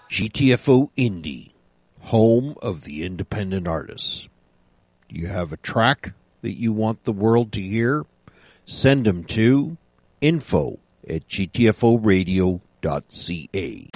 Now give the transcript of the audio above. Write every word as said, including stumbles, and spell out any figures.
G T F O Indie, home of the independent artists. Do you have a track that you want the world to hear? Send them to info at g t f o radio dot c a.